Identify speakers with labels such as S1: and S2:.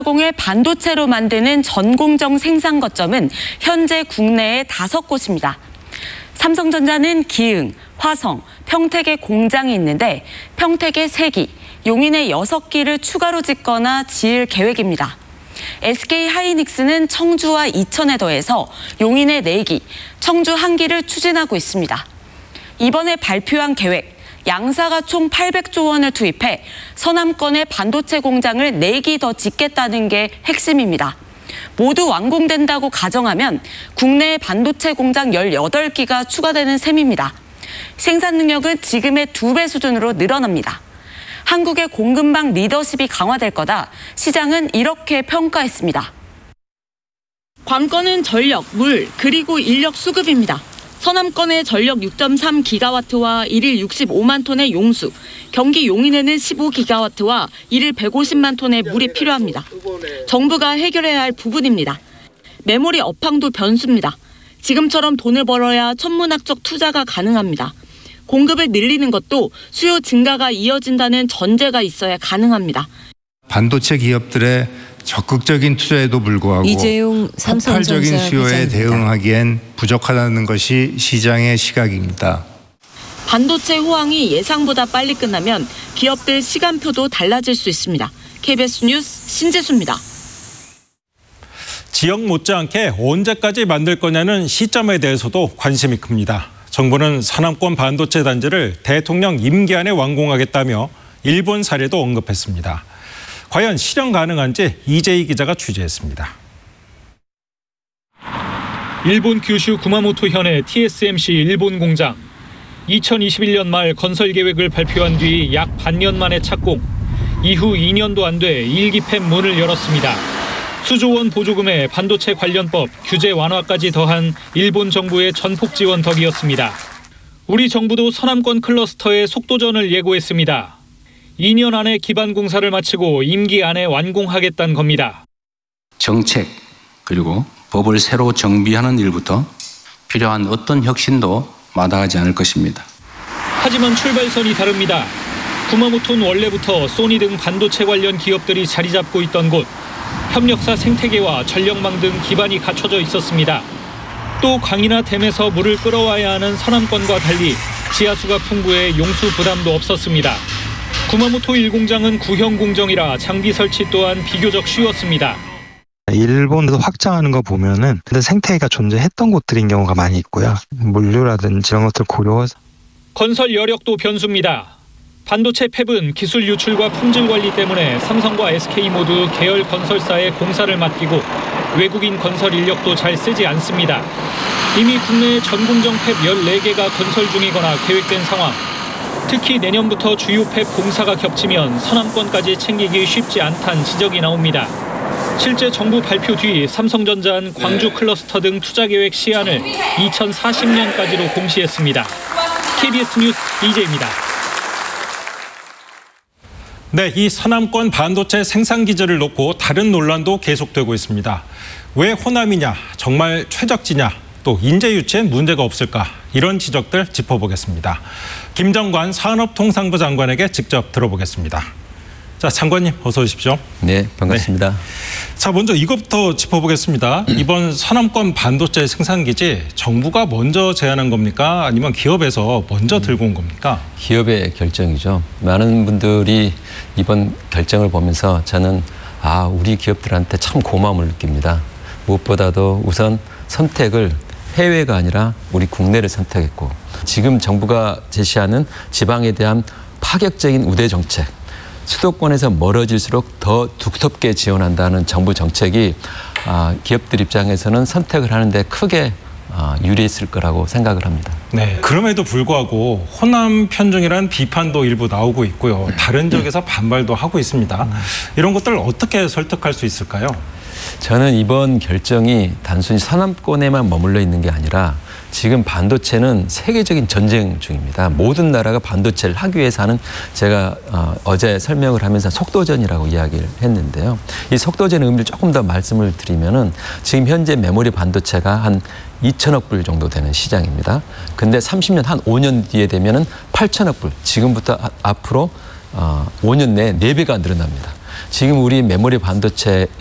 S1: 공의 반도체로 만드는 전공정 생산 거점은 현재 국내에 5곳입니다. 삼성전자는 기흥, 화성, 평택에 공장이 있는데 평택에 3기, 용인에 6기를 추가로 짓거나 지을 계획입니다. SK하이닉스는 청주와 이천에 더해서 용인에 4기, 청주 1기를 추진하고 있습니다. 이번에 발표한 계획, 양사가 총 800조 원을 투입해 서남권에 반도체 공장을 4기 더 짓겠다는 게 핵심입니다. 모두 완공된다고 가정하면 국내 반도체 공장 18기가 추가되는 셈입니다. 생산 능력은 지금의 2배 수준으로 늘어납니다. 한국의 공급망 리더십이 강화될 거다. 시장은 이렇게 평가했습니다. 관건은 전력, 물, 그리고 인력 수급입니다. 서남권의 전력 6.3기가와트와 일일 65만 톤의 용수, 경기 용인에는 15기가와트와 일일 150만 톤의 물이 필요합니다. 정부가 해결해야 할 부분입니다. 메모리 업황도 변수입니다. 지금처럼 돈을 벌어야 천문학적 투자가 가능합니다. 공급을 늘리는 것도 수요 증가가 이어진다는 전제가 있어야 가능합니다.
S2: 반도체 기업들의 적극적인 투자에도 불구하고
S3: 이재용
S2: 폭발적인 수요에
S3: 회장입니다.
S2: 대응하기엔 부족하다는 것이 시장의 시각입니다.
S1: 반도체 호황이 예상보다 빨리 끝나면 기업들 시간표도 달라질 수 있습니다. KBS 뉴스 신재수입니다.
S4: 지역 못지않게 언제까지 만들 거냐는 시점에 대해서도 관심이 큽니다. 정부는 서남권 반도체 단지를 대통령 임기 안에 완공하겠다며 일본 사례도 언급했습니다. 과연 실현 가능한지 이재희 기자가 취재했습니다.
S5: 일본 규슈 구마모토 현의 TSMC 일본 공장. 2021년 말 건설 계획을 발표한 뒤 약 반년 만에 착공. 이후 2년도 안 돼 1기 팹 문을 열었습니다. 수조 원 보조금에 반도체 관련법, 규제 완화까지 더한 일본 정부의 전폭 지원 덕이었습니다. 우리 정부도 서남권 클러스터에 속도전을 예고했습니다. 2년 안에 기반 공사를 마치고 임기 안에 완공하겠다는 겁니다.
S6: 정책 그리고 법을 새로 정비하는 일부터 필요한 어떤 혁신도 마다하지 않을 것입니다.
S5: 하지만 출발선이 다릅니다. 구마모토는 원래부터 소니 등 반도체 관련 기업들이 자리 잡고 있던 곳. 협력사 생태계와 전력망 등 기반이 갖춰져 있었습니다. 또 강이나 댐에서 물을 끌어와야 하는 서남권과 달리 지하수가 풍부해 용수 부담도 없었습니다. 구마모토 1공장은 구형 공정이라 장비 설치 또한 비교적 쉬웠습니다.
S7: 일본에서 확장하는 거 보면은 생태계가 존재했던 곳들인 경우가 많이 있고요. 물류라든지 이런 것들 고려해서.
S5: 건설 여력도 변수입니다. 반도체 팹은 기술 유출과 품질 관리 때문에 삼성과 SK 모두 계열 건설사에 공사를 맡기고 외국인 건설 인력도 잘 쓰지 않습니다. 이미 국내에 전공정 팹 14개가 건설 중이거나 계획된 상황. 특히 내년부터 주요 팹 공사가 겹치면 서남권까지 챙기기 쉽지 않다는 지적이 나옵니다. 실제 정부 발표 뒤 삼성전자는 광주 클러스터 등 투자 계획 시한을 2040년까지로 공시했습니다. KBS 뉴스 이재입니다.
S4: 네, 이 서남권 반도체 생산 기지를 놓고 다른 논란도 계속되고 있습니다. 왜 호남이냐, 정말 최적지냐, 또 인재 유치엔 문제가 없을까, 이런 지적들 짚어보겠습니다. 김정관 산업통상부 장관에게 직접 들어보겠습니다. 자, 장관님 어서 오십시오.
S8: 네, 반갑습니다.
S4: 네. 자, 먼저 이것부터 짚어보겠습니다. 이번 서남권 반도체 생산기지 정부가 먼저 제안한 겁니까? 아니면 기업에서 먼저 들고 온 겁니까?
S8: 기업의 결정이죠. 많은 분들이 이번 결정을 보면서 저는 우리 기업들한테 참 고마움을 느낍니다. 무엇보다도 우선 선택을 해외가 아니라 우리 국내를 선택했고 지금 정부가 제시하는 지방에 대한 파격적인 우대 정책, 수도권에서 멀어질수록 더 두텁게 지원한다는 정부 정책이 기업들 입장에서는 선택을 하는데 크게 유리했을 거라고 생각을 합니다.
S4: 네, 그럼에도 불구하고 호남 편중이라는 비판도 일부 나오고 있고요. 다른 지역에서 반발도 하고 있습니다. 이런 것들을 어떻게 설득할 수 있을까요?
S8: 저는 이번 결정이 단순히 서남권에만 머물러 있는 게 아니라 지금 반도체는 세계적인 전쟁 중입니다. 모든 나라가 반도체를 하기 위해서 하는 제가 어제 설명을 하면서 속도전이라고 이야기를 했는데요. 이 속도전의 의미를 조금 더 말씀을 드리면은 지금 현재 메모리 반도체가 한 2천억 불 정도 되는 시장입니다. 근데 30년, 한 5년 뒤에 되면은 8천억 불, 지금부터 앞으로 5년 내에 4배가 늘어납니다. 지금 우리 메모리 반도체